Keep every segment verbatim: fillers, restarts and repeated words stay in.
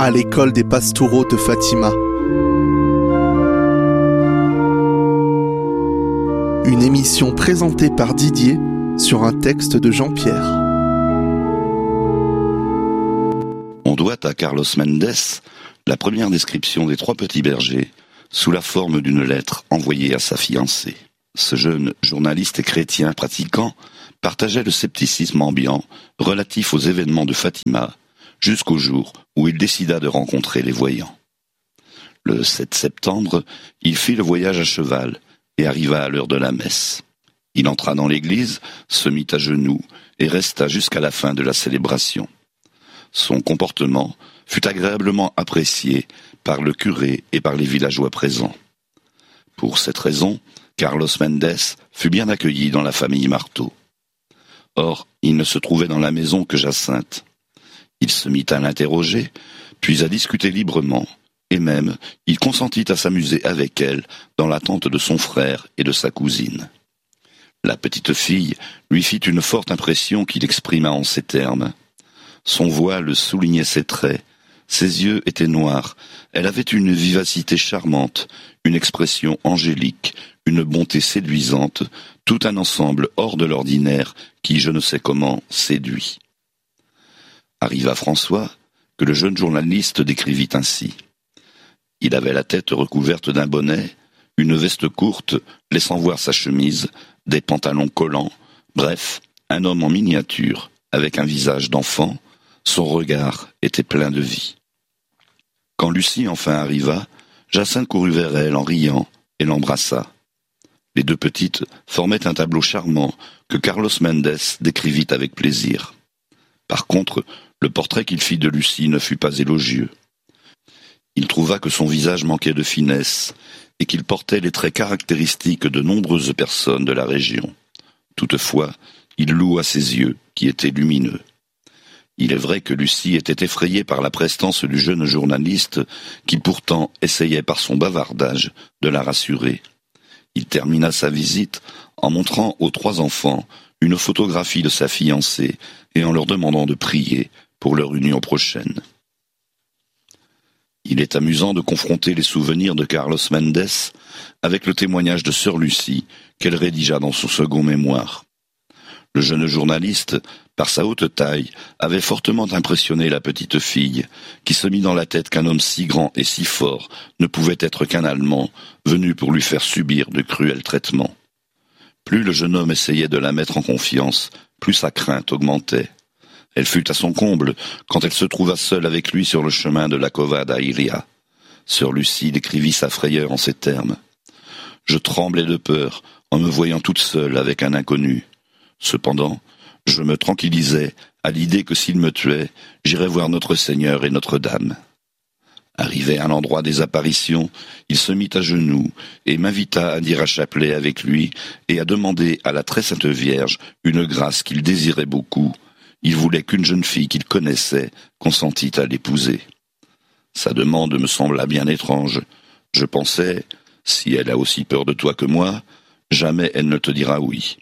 à l'école des Pastoureaux de Fatima. Une émission présentée par Didier sur un texte de Jean-Pierre. On doit à Carlos Mendes la première description des trois petits bergers sous la forme d'une lettre envoyée à sa fiancée. Ce jeune journaliste et chrétien pratiquant partageait le scepticisme ambiant relatif aux événements de Fatima jusqu'au jour où il décida de rencontrer les voyants. Le sept septembre, il fit le voyage à cheval et arriva à l'heure de la messe. Il entra dans l'église, se mit à genoux et resta jusqu'à la fin de la célébration. Son comportement fut agréablement apprécié par le curé et par les villageois présents. Pour cette raison, Carlos Mendes fut bien accueilli dans la famille Marteau. Or, il ne se trouvait dans la maison que Jacinthe. Il se mit à l'interroger, puis à discuter librement, et même il consentit à s'amuser avec elle dans l'attente de son frère et de sa cousine. La petite fille lui fit une forte impression qu'il exprima en ces termes. Son voile soulignait ses traits, ses yeux étaient noirs, elle avait une vivacité charmante, une expression angélique, une bonté séduisante, tout un ensemble hors de l'ordinaire qui, je ne sais comment, séduit. Arriva François, que le jeune journaliste décrivit ainsi. Il avait la tête recouverte d'un bonnet, une veste courte, laissant voir sa chemise, des pantalons collants, bref, un homme en miniature, avec un visage d'enfant, son regard était plein de vie. Quand Lucie enfin arriva, Jacinthe courut vers elle en riant et l'embrassa. Les deux petites formaient un tableau charmant que Carlos Mendes décrivit avec plaisir. Par contre, le portrait qu'il fit de Lucie ne fut pas élogieux. Il trouva que son visage manquait de finesse et qu'il portait les traits caractéristiques de nombreuses personnes de la région. Toutefois, il loua ses yeux, qui étaient lumineux. Il est vrai que Lucie était effrayée par la prestance du jeune journaliste qui pourtant essayait par son bavardage de la rassurer. Il termina sa visite en montrant aux trois enfants une photographie de sa fiancée et en leur demandant de prier pour leur union prochaine. Il est amusant de confronter les souvenirs de Carlos Mendes avec le témoignage de sœur Lucie qu'elle rédigea dans son second mémoire. Le jeune journaliste, par sa haute taille, avait fortement impressionné la petite fille, qui se mit dans la tête qu'un homme si grand et si fort ne pouvait être qu'un Allemand, venu pour lui faire subir de cruels traitements. Plus le jeune homme essayait de la mettre en confiance, plus sa crainte augmentait. Elle fut à son comble quand elle se trouva seule avec lui sur le chemin de la Cova da Iria. Sœur Lucie décrivit sa frayeur en ces termes. « Je tremblais de peur en me voyant toute seule avec un inconnu. Cependant, je me tranquillisais à l'idée que s'il me tuait, j'irais voir notre Seigneur et Notre-Dame. » Arrivé à l'endroit des apparitions, il se mit à genoux et m'invita à dire un chapelet avec lui et à demander à la très sainte Vierge une grâce qu'il désirait beaucoup. Il voulait qu'une jeune fille qu'il connaissait consentît à l'épouser. Sa demande me sembla bien étrange. Je pensais, si elle a aussi peur de toi que moi, jamais elle ne te dira oui.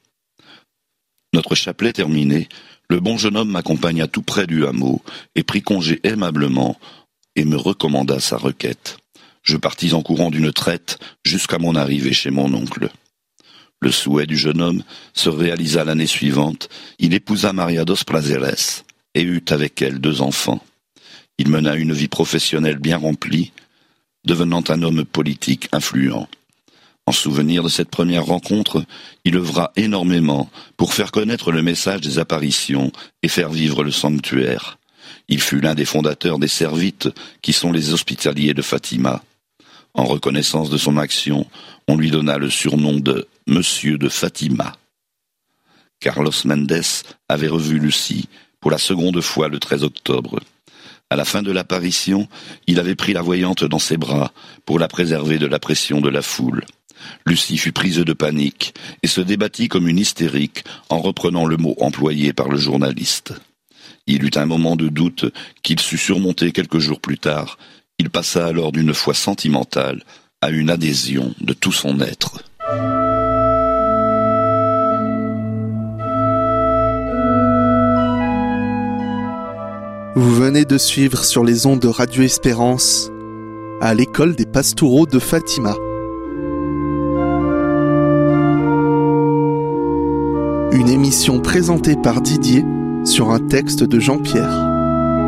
Notre chapelet terminé, le bon jeune homme m'accompagna tout près du hameau et prit congé aimablement et me recommanda sa requête. Je partis en courant d'une traite jusqu'à mon arrivée chez mon oncle. Le souhait du jeune homme se réalisa l'année suivante. Il épousa Maria dos Prazeres et eut avec elle deux enfants. Il mena une vie professionnelle bien remplie, devenant un homme politique influent. En souvenir de cette première rencontre, il œuvra énormément pour faire connaître le message des apparitions et faire vivre le sanctuaire. Il fut l'un des fondateurs des Servites, qui sont les hospitaliers de Fatima. En reconnaissance de son action, on lui donna le surnom de « Monsieur de Fatima ». Carlos Mendes avait revu Lucie pour la seconde fois le treize octobre. À la fin de l'apparition, il avait pris la voyante dans ses bras pour la préserver de la pression de la foule. Lucie fut prise de panique et se débattit comme une hystérique en reprenant le mot employé par le journaliste. Il eut un moment de doute qu'il sut surmonter quelques jours plus tard. Il passa alors d'une foi sentimentale à une adhésion de tout son être. Vous venez venez de suivre sur les ondes de Radio Espérance à l'école des Pastoureaux de Fatima. Une émission présentée par Didier sur un texte de Jean-Pierre.